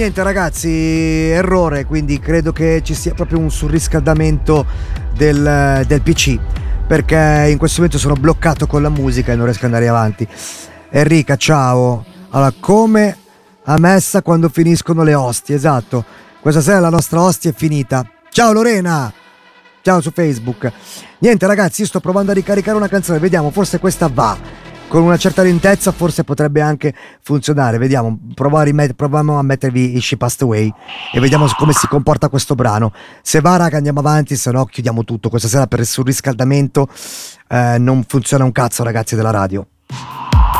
Niente ragazzi, errore, quindi credo che ci sia proprio un surriscaldamento del PC, perché in questo momento sono bloccato con la musica e non riesco ad andare avanti. Enrica, ciao. Allora, come a messa quando finiscono le ostie, esatto. Questa sera la nostra ostia è finita. Ciao Lorena! Ciao su Facebook. Niente ragazzi, io sto provando a ricaricare una canzone, vediamo, forse questa va. Con una certa lentezza forse potrebbe anche funzionare. Vediamo, proviamo a mettervi She Passed Away e vediamo come si comporta questo brano. Se va raga andiamo avanti, se no chiudiamo tutto. Questa sera per il surriscaldamento non funziona un cazzo ragazzi della radio.